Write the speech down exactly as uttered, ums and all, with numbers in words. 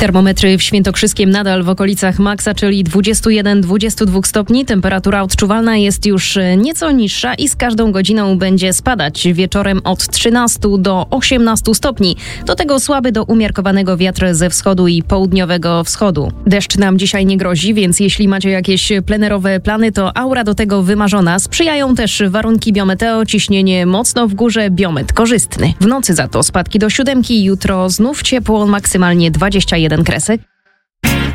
Termometry w Świętokrzyskiem nadal w okolicach maksa, czyli dwadzieścia jeden do dwudziestu dwóch stopni. Temperatura odczuwalna jest już nieco niższa i z każdą godziną będzie spadać. Wieczorem od trzynastu do osiemnastu stopni. Do tego słaby do umiarkowanego wiatr ze wschodu i południowego wschodu. Deszcz nam dzisiaj nie grozi, więc jeśli macie jakieś plenerowe plany, to aura do tego wymarzona. Sprzyjają też warunki biometeo, ciśnienie mocno w górze, biomet korzystny. W nocy za to spadki do siódemki, jutro znów ciepło, maksymalnie dwadzieścia jeden kresek.